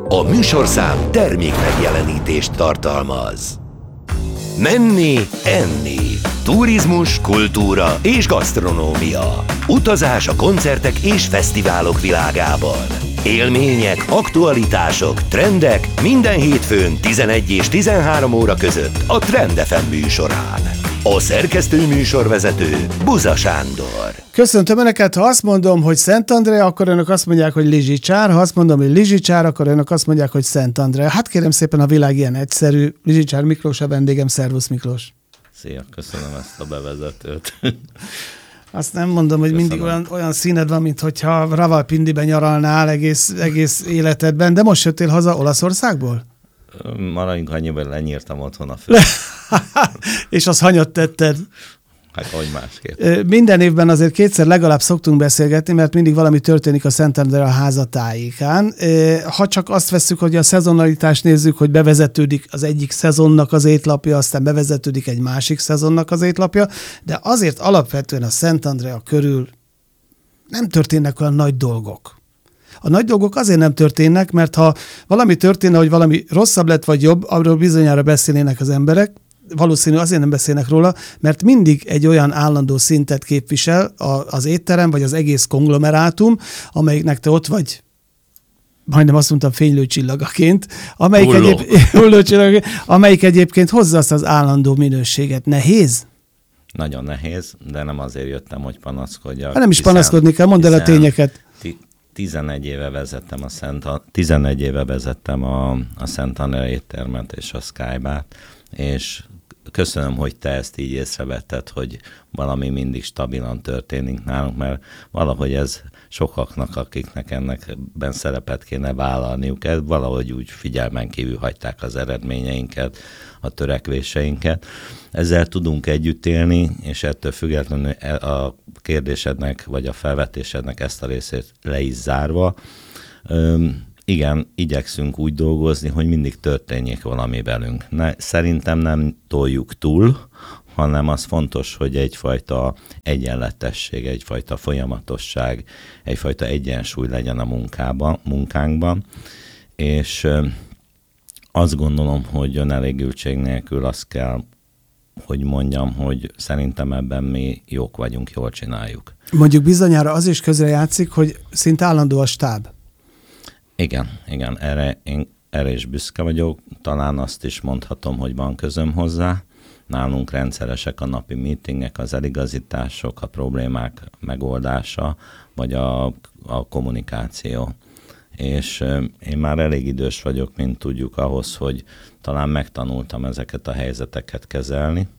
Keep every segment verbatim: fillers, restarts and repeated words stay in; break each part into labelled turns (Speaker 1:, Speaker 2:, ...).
Speaker 1: A műsorszám termék megjelenítést tartalmaz. Menni, enni. Turizmus, kultúra és gasztronómia. Utazás a koncertek és fesztiválok világában. Élmények, aktualitások, trendek minden hétfőn tizenegy és tizenhárom óra között a Trend ef em műsorán. A szerkesztő műsorvezető Buza Sándor.
Speaker 2: Köszöntöm Önöket, ha azt mondom, hogy Szentandrea, akkor Önök azt mondják, hogy Lizsicsár, ha azt mondom, hogy Lizsicsár, akkor Önök azt mondják, hogy Szentandrea. Hát kérem szépen, a világ ilyen egyszerű. Lizsicsár Miklós a vendégem, szervusz Miklós.
Speaker 3: Szia, köszönöm ezt a bevezetőt.
Speaker 2: Azt nem mondom, hogy köszönöm. Mindig olyan, olyan színed van, mint hogyha Ravalpindiben nyaralnál egész, egész életedben, de most jöttél haza Olaszországból?
Speaker 3: Maradjunk annyiban, lenyírtam otthon a föld.
Speaker 2: És azt hanyat tetted?
Speaker 3: Hát hogy másképp.
Speaker 2: Minden évben azért kétszer legalább szoktunk beszélgetni, mert mindig valami történik a Szentandrea házatájékán. Ha csak azt vesszük, hogy a szezonalitást nézzük, hogy bevezetődik az egyik szezonnak az étlapja, aztán bevezetődik egy másik szezonnak az étlapja, de azért alapvetően a Szentandrea körül nem történnek olyan nagy dolgok. A nagy dolgok azért nem történnek, mert ha valami történne, hogy valami rosszabb lett vagy jobb, arról bizonyára beszélnének az emberek, valószínű azért nem beszélnek róla, mert mindig egy olyan állandó szintet képvisel az étterem, vagy az egész konglomerátum, amelyiknek te ott vagy, majdnem azt mondtam fénylőcsillagaként, amelyik, egyéb, hullócsillagaként, amelyik egyébként hozza azt az állandó minőséget. Nehéz?
Speaker 3: Nagyon nehéz, de nem azért jöttem, hogy panaszkodjak.
Speaker 2: Ha nem is hiszen, panaszkodni kell, mondd el a tényeket.
Speaker 3: tizenegy éve vezettem a Szent, tizenegy éve vezettem a, a Szentandrea éttermet és a Skybart, és köszönöm, hogy te ezt így észrevetted, hogy valami mindig stabilan történik nálunk, mert valahogy ez sokaknak, akiknek ennekben szerepet kéne vállalniuk, ez valahogy úgy figyelmen kívül hagyták az eredményeinket, a törekvéseinket. Ezzel tudunk együtt élni, és ettől függetlenül a kérdésednek, vagy a felvetésednek ezt a részét le is zárva, Üm, igen, igyekszünk úgy dolgozni, hogy mindig történjék valami velünk. Ne, szerintem nem toljuk túl, hanem az fontos, hogy egyfajta egyenletesség, egyfajta folyamatosság, egyfajta egyensúly legyen a munkában, munkánkban, és azt gondolom, hogy önelégültség nélkül azt kell, hogy mondjam, hogy szerintem ebben mi jók vagyunk, jól csináljuk.
Speaker 2: Mondjuk bizonyára az is közrejátszik, hogy szinte állandó a stáb.
Speaker 3: Igen, igen, erre, én, erre is büszke vagyok. Talán azt is mondhatom, hogy van közöm hozzá. Nálunk rendszeresek a napi meetingek, az eligazítások, a problémák megoldása, vagy a, a kommunikáció. És én már elég idős vagyok, mint tudjuk, ahhoz, hogy talán megtanultam ezeket a helyzeteket kezelni,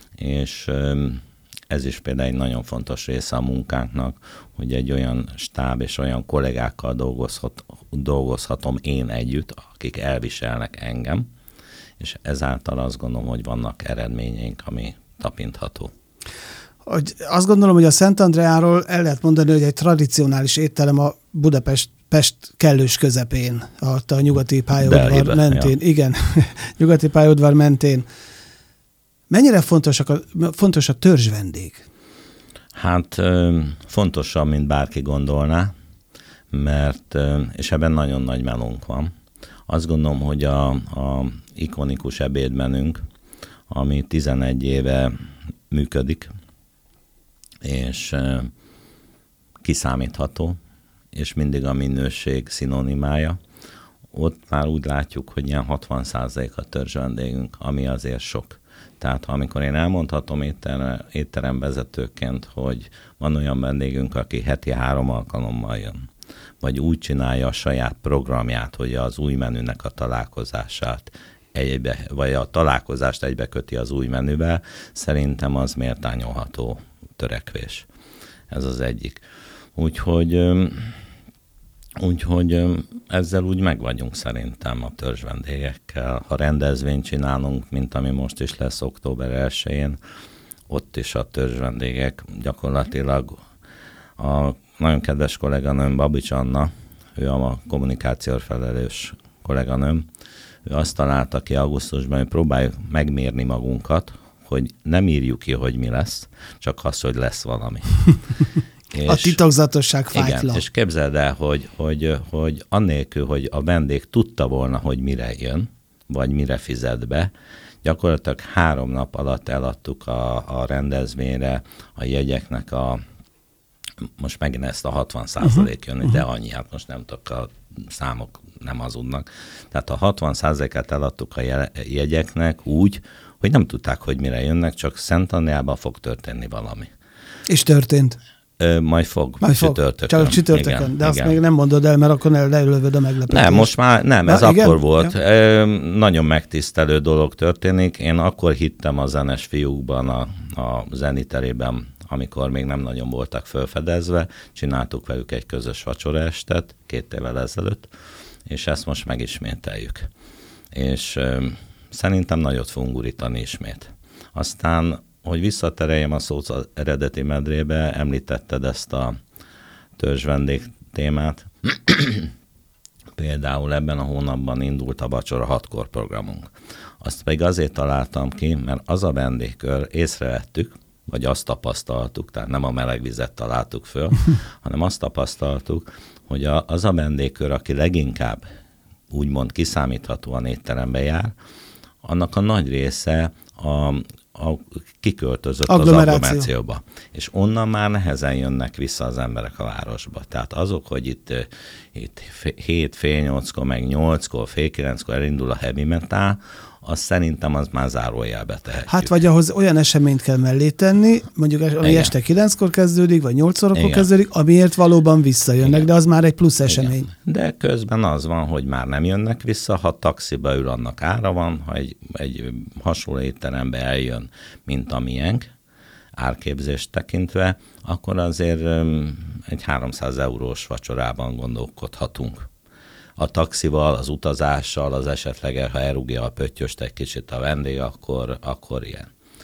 Speaker 3: és ez is például egy nagyon fontos része a munkánknak, hogy egy olyan stáb és olyan kollégákkal dolgozhat, dolgozhatom én együtt, akik elviselnek engem, és ezáltal azt gondolom, hogy vannak eredményeink, ami tapintható.
Speaker 2: Hogy azt gondolom, hogy a Szentandreáról el lehet mondani, hogy egy tradicionális étterem a Budapest Pest kellős közepén, a, a nyugati pályaudvar mentén. Ja. Igen, nyugati pályaudvar mentén. Mennyire fontos a, fontos a törzsvendég?
Speaker 3: Hát fontosabb, mint bárki gondolná, mert, és ebben nagyon nagy melónk van. Azt gondolom, hogy a, a ikonikus ebédmenünk, ami tizenegy éve működik, és kiszámítható, és mindig a minőség szinonimája. Ott már úgy látjuk, hogy ilyen hatvan százalék a törzsvendégünk, ami azért sok. Tehát ha amikor én elmondhatom étterem, étteremvezetőként, hogy van olyan vendégünk, aki heti három alkalommal jön, vagy úgy csinálja a saját programját, hogy az új menünek a találkozását egybe, vagy a találkozást egybeköti az új menüvel, szerintem az méltányolható törekvés. Ez az egyik. Úgyhogy, úgyhogy ezzel úgy megvagyunk szerintem a törzsvendégekkel. Ha rendezvényt csinálunk, mint ami most is lesz október elsején, ott is a törzsvendégek gyakorlatilag a nagyon kedves kolléganőm Babics Anna, ő a kommunikációra felelős kolléganőm, ő azt találta ki augusztusban, hogy próbáljuk megmérni magunkat, hogy nem írjuk ki, hogy mi lesz, csak az, hogy lesz valami. És,
Speaker 2: a titokzatosság fájtla.
Speaker 3: Igen, és képzeld el, hogy, hogy, hogy annélkül, hogy a vendég tudta volna, hogy mire jön, vagy mire fizet be, gyakorlatilag három nap alatt eladtuk a, a rendezvényre a jegyeknek a, most megint ezt a hatvan százalék jönni, uh-huh. de annyi, hát most nem tudok, a számok nem hazudnak. Tehát a hatvan százalékát eladtuk a jegyeknek úgy, hogy nem tudták, hogy mire jönnek, csak Szentandreában fog történni valami.
Speaker 2: És történt.
Speaker 3: Ö, majd fog,
Speaker 2: majd fog.
Speaker 3: csütörtökön.
Speaker 2: Csak csütörtökön, igen, de azt
Speaker 3: igen.
Speaker 2: még nem mondod el, mert akkor lelövöd a meglepetést.
Speaker 3: Nem, most már nem, ez
Speaker 2: Na,
Speaker 3: akkor
Speaker 2: igen?
Speaker 3: volt.
Speaker 2: Ja.
Speaker 3: Ö, nagyon megtisztelő dolog történik. Én akkor hittem a zenes fiúkban, a, a zeniterében, amikor még nem nagyon voltak felfedezve. Csináltuk velük egy közös vacsoraestet két évvel ezelőtt, és ezt most megismételjük. És ö, szerintem nagyot fogunk gurítani ismét. Aztán, hogy visszatereljem a szót az eredeti medrébe, említetted ezt a törzsvendég témát. Például ebben a hónapban indult a vacsora hatkor programunk. Azt pedig azért találtam ki, mert az a vendégkör, észrevettük, vagy azt tapasztaltuk, tehát nem a meleg vizet találtuk föl, hanem azt tapasztaltuk, hogy a, az a vendégkör, aki leginkább úgymond kiszámíthatóan étterembe jár, annak a nagy része a, a kiköltözött az agglomerációba. És onnan már nehezen jönnek vissza az emberek a városba. Tehát azok, hogy itt, itt hét, fél nyolckor, meg nyolckor, fél kilenckor elindul a heavy metal, azt szerintem az már zárójelbe tehetjük.
Speaker 2: Hát vagy ahhoz olyan eseményt kell mellé tenni, mondjuk ami Igen. este kilenckor kezdődik, vagy nyolc órakor kezdődik, amiért valóban visszajönnek, Igen. de az már egy plusz esemény.
Speaker 3: Igen. De közben az van, hogy már nem jönnek vissza, ha taxiba ül, annak ára van, ha egy, egy hasonló étterembe eljön, mint amilyenk, árképzést tekintve, akkor azért egy háromszáz eurós vacsorában gondolkodhatunk. A taxival, az utazással, az esetleg, ha elrúgja a pöttyöst egy kicsit a vendég, akkor, akkor ilyen.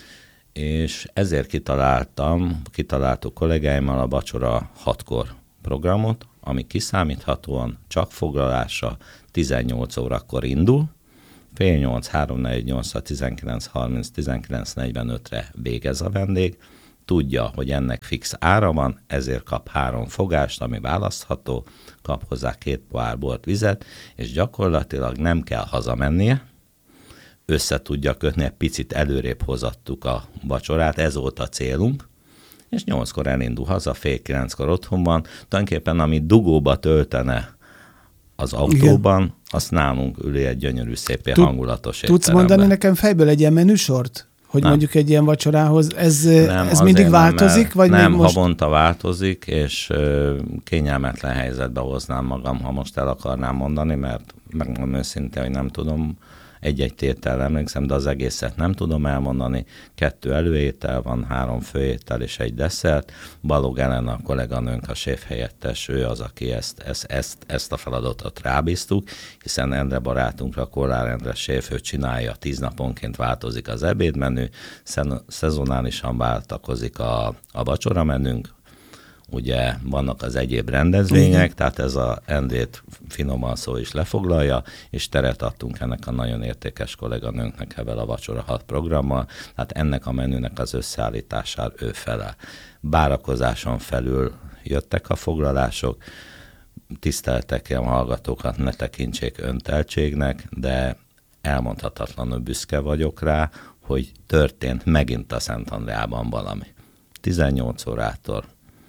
Speaker 3: És ezért kitaláltam, kitaláltuk kollégáimmal a vacsora hatkor programot, ami kiszámíthatóan csak foglalásra tizennyolc órakor indul, fél nyolc, három negyven nyolc, tizenkilenc harminc, tizenkilenc negyvenötre végez a vendég, tudja, hogy ennek fix ára van, ezért kap három fogást, ami választható, kap hozzá két pohár bort, vizet, és gyakorlatilag nem kell hazamennie, össze tudja kötni, egy picit előrébb hozattuk a vacsorát, ez volt a célunk, és nyolckor elindul haza, fél kilenckor otthon van, tulajdonképpen amit dugóba töltene az autóban, Igen. azt nálunk üli egy gyönyörű, szép, hangulatos étteremben.
Speaker 2: Tudsz mondani nekem fejből egy ilyen menüsort? Hogy nem. mondjuk egy ilyen vacsorához, ez,
Speaker 3: nem,
Speaker 2: ez mindig változik?
Speaker 3: Nem,
Speaker 2: vagy
Speaker 3: nem
Speaker 2: még most...
Speaker 3: havonta változik, és ö, kényelmetlen helyzetbe hoznám magam, ha most el akarnám mondani, mert megmondom őszintén, hogy nem tudom, egy-egy tétel emlékszem, de az egészet nem tudom elmondani. Kettő előétel van, három főétel és egy desszert. Balog Ellen, a kolléganőnk, a séfhelyettes, ő az, aki ezt, ezt, ezt, ezt a feladatot rábíztuk, hiszen Endre barátunkra, Kollár Endre séf, ő csinálja, tíz naponként változik az ebédmenü, szezonálisan váltakozik a, a vacsoramenünk, ugye vannak az egyéb rendezvények, Igen. tehát ez a Endrét finoman szó is lefoglalja, és teret adtunk ennek a nagyon értékes kolléganőnknek ebben a vacsora hat programmal, tehát ennek a menünek az összeállítására ő felel. Bárakozáson felül jöttek a foglalások, tiszteltek a hallgatókat, ne tekintsék önteltségnek, de elmondhatatlanul büszke vagyok rá, hogy történt megint a Szentandreában valami. tizennyolc órától,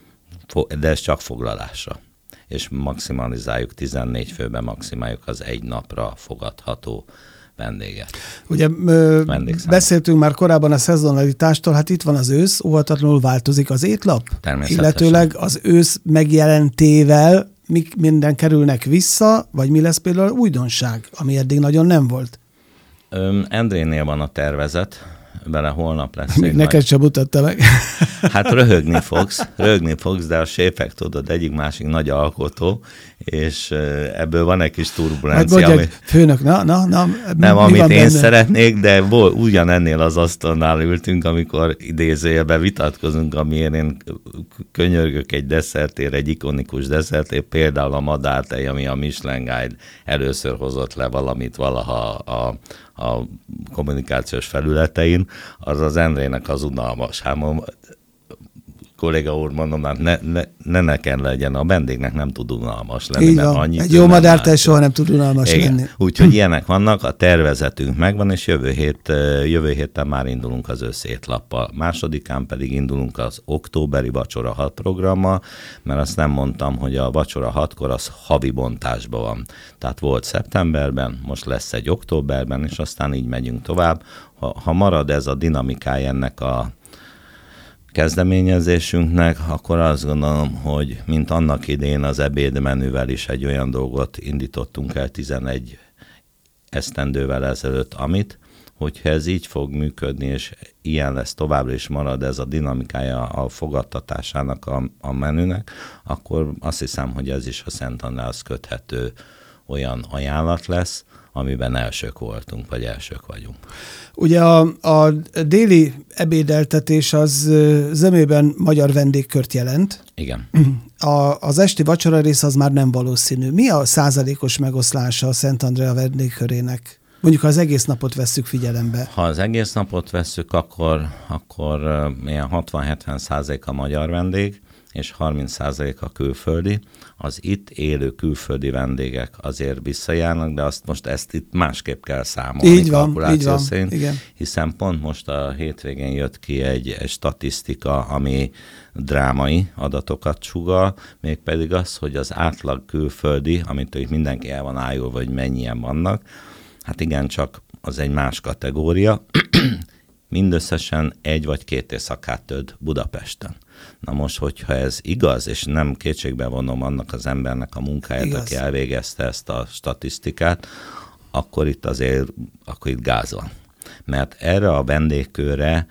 Speaker 3: de ez csak foglalásra. És maximalizáljuk, tizennégy főben maximáljuk az egy napra fogadható vendéget.
Speaker 2: Ugye ö, beszéltünk már korábban a szezonalitástól, hát itt van az ősz, óhatatlanul változik az étlap, illetőleg az ősz megjelentével mik minden kerülnek vissza, vagy mi lesz például újdonság, ami eddig nagyon nem volt?
Speaker 3: Ö, Endrénél van a tervezet, vele holnap lesz.
Speaker 2: Még neked nagy... sem mutatta meg.
Speaker 3: Hát röhögni fogsz, röhögni fogsz, de a séfek, tudod, egyik-másik nagy alkotó, és ebből van egy kis turbulencia.
Speaker 2: Hát mondják, ami... főnök, na, na, na.
Speaker 3: Nem, mi amit én benne? Szeretnék, de ugyan ennél az asztalnál ültünk, amikor idézőjelben vitatkozunk, amiért én könyörgök egy desszertért, egy ikonikus desszertért, például a madártej, ami a Michelin Guide először hozott le valamit valaha a a kommunikációs felületein, az az Endrének az unalmas. Hát kolléga úr, mondom, hát ne, ne, ne nekem legyen, a vendégnek nem tud unalmas lenni.
Speaker 2: Így
Speaker 3: mert
Speaker 2: van.
Speaker 3: annyit
Speaker 2: Egy jó madártej soha nem tud unalmas
Speaker 3: Igen.
Speaker 2: lenni.
Speaker 3: Úgyhogy ilyenek vannak, a tervezetünk megvan, és jövő, hét, jövő héten már indulunk az összétlappal. Másodikán pedig indulunk az októberi Vacsora hat programmal, mert azt nem mondtam, hogy a Vacsora hatkor az havi bontásban van. Tehát volt szeptemberben, most lesz egy októberben, és aztán így megyünk tovább. Ha, ha marad ez a dinamikája ennek a kezdeményezésünknek, akkor azt gondolom, hogy mint annak idén az ebédmenüvel is egy olyan dolgot indítottunk el tizenegy esztendővel ezelőtt, amit, hogyha ez így fog működni, és ilyen lesz továbbra is marad ez a dinamikája a fogadtatásának a, a menünek, akkor azt hiszem, hogy ez is a Szent Andráshoz köthető olyan ajánlat lesz, amiben elsők voltunk, vagy elsők vagyunk.
Speaker 2: Ugye a, a déli ebédeltetés az zömében magyar vendégkört jelent.
Speaker 3: Igen.
Speaker 2: A, az esti vacsora rész az már nem valószínű. Mi a százalékos megoszlása a Szent Andrea vendégkörének? Mondjuk, ha az egész napot vesszük figyelembe.
Speaker 3: Ha az egész napot vesszük, akkor, akkor ilyen hatvan-hetven százalék a magyar vendég, és harminc százalék a külföldi. Az itt élő külföldi vendégek azért visszajárnak, de azt most ezt itt másképp kell számolni.
Speaker 2: Így van, így van,
Speaker 3: szerint,
Speaker 2: igen.
Speaker 3: Hiszen pont most a hétvégén jött ki egy, egy statisztika, ami drámai adatokat sugall, mégpedig az, hogy az átlag külföldi, amit mindenki el van ájulva, hogy mennyien vannak, hát igen, csak az egy más kategória, mindösszesen egy vagy két éjszakát tölt Budapesten. Na most, hogyha ez igaz, és nem kétségbe vonom annak az embernek a munkáját, igaz, aki elvégezte ezt a statisztikát, akkor itt azért, akkor itt gáz van. Mert erre a vendégkörre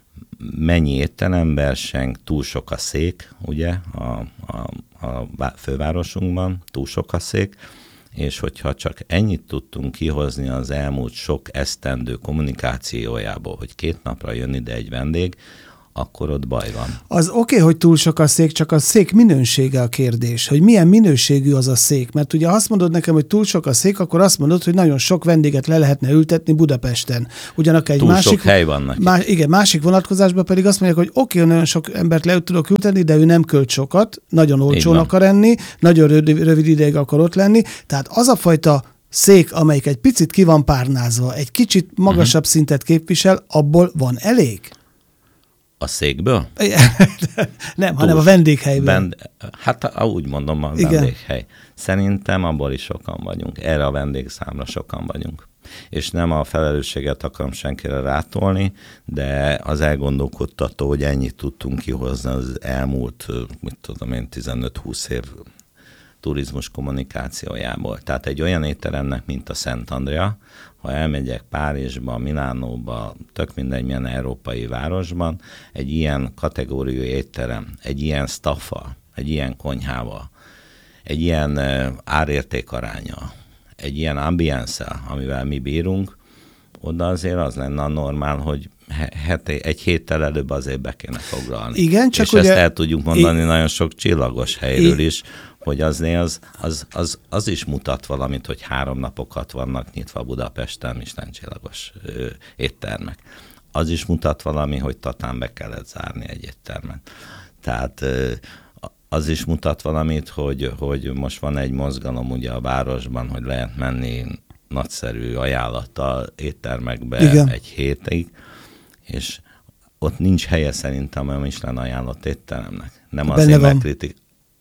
Speaker 3: mennyi étterem verseng, túl sok a szék, ugye, a, a, a fővárosunkban, túl sok a szék, és hogyha csak ennyit tudtunk kihozni az elmúlt sok esztendő kommunikációjából, hogy két napra jön ide egy vendég, akkor ott baj van.
Speaker 2: Az oké, okay, hogy túl sok a szék, csak a szék minősége a kérdés, hogy milyen minőségű az a szék. Mert ugye azt mondod nekem, hogy túl sok a szék, akkor azt mondod, hogy nagyon sok vendéget le lehetne ültetni Budapesten. Ugyanakkor egy
Speaker 3: túl
Speaker 2: másik,
Speaker 3: sok hely van
Speaker 2: más, igen, másik vonatkozásban pedig azt mondják, hogy oké, okay, nagyon sok embert le tudok ültetni, de ő nem költ sokat, nagyon olcsón akar enni, nagyon rövid, rövid ideig akar ott lenni. Tehát az a fajta szék, amelyik egy picit ki van párnázva, egy kicsit magasabb uh-huh. szintet képvisel, abból van elég?
Speaker 3: A székből?
Speaker 2: Nem, Túl hanem a vendéghelyből.
Speaker 3: Vend... Hát úgy mondom, a Igen. vendéghely. Szerintem abból is sokan vagyunk. Erre a vendégszámra sokan vagyunk. És nem a felelősséget akarom senkire rátolni, de az elgondolkodtató, hogy ennyit tudtunk kihozni az elmúlt, mit tudom én, tizenöt-húsz év turizmus kommunikációjából. Tehát egy olyan étteremnek, mint a Szent Andrea, ha elmegyek Párizsba, Milánóba, tök mindegy milyen európai városban, egy ilyen kategóriú étterem, egy ilyen staffal, egy ilyen konyhával, egy ilyen árértékaránnyal, egy ilyen ambience-el, amivel mi bírunk, oda azért az lenne a normál, hogy heti, egy héttel előbb azért be kéne foglalni.
Speaker 2: Igen, csak
Speaker 3: és
Speaker 2: ugye...
Speaker 3: ezt el tudjuk mondani I... nagyon sok csillagos helyről
Speaker 2: I...
Speaker 3: is, hogy azért az, az, az, az is mutat valamit, hogy három napokat vannak nyitva Budapesten Michelin-csillagos ö, éttermek. Az is mutat valami, hogy Tatán be kellett zárni egy éttermet. Tehát ö, az is mutat valamit, hogy, hogy most van egy mozgalom ugye a városban, hogy lehet menni nagyszerű ajánlattal éttermekbe Igen. egy hétig, és ott nincs helye szerintem a Michelin ajánlott étteremnek. Nem azért megkritik.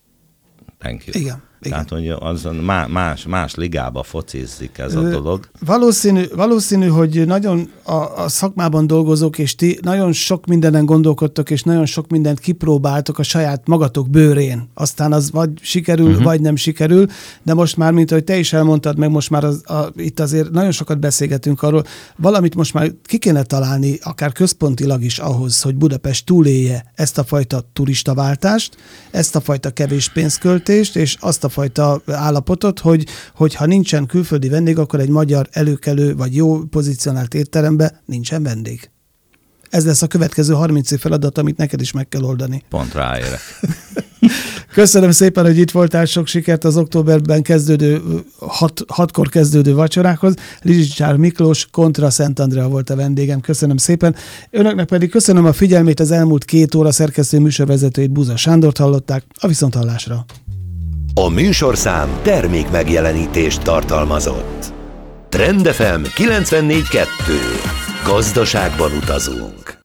Speaker 3: Thank you.
Speaker 2: Igen.
Speaker 3: Tehát, hogy az más, más ligába focizik ez a dolog.
Speaker 2: Valószínű, valószínű hogy nagyon a, a szakmában dolgozók, és ti nagyon sok mindenen gondolkodtok, és nagyon sok mindent kipróbáltok a saját magatok bőrén. Aztán az vagy sikerül, uh-huh. vagy nem sikerül, de most már, mint ahogy te is elmondtad, meg most már az, a, itt azért nagyon sokat beszélgetünk arról, valamit most már ki kéne találni, akár központilag is ahhoz, hogy Budapest túlélje ezt a fajta turistaváltást, ezt a fajta kevés pénzköltést, és azt a fajta állapotot, hogy, hogy ha nincsen külföldi vendég, akkor egy magyar előkelő vagy jó pozícionált étterembe nincsen vendég. Ez lesz a következő harminc év feladat, amit neked is meg kell oldani.
Speaker 3: Pont ráérek.
Speaker 2: Köszönöm szépen, hogy itt voltál, sok sikert az októberben kezdődő, hat, hatkor kezdődő vacsorákhoz. Lizsicsár Miklós kontra Szent Andrea volt a vendégem. Köszönöm szépen. Önöknek pedig köszönöm a figyelmét, az elmúlt két óra szerkesztő műsorvezetőjét, Buza Sándort hallották. A viszonthallásra.
Speaker 1: A műsorszám termék megjelenítést tartalmazott. Trend ef em kilencvennégy kettő. Gazdaságban utazunk.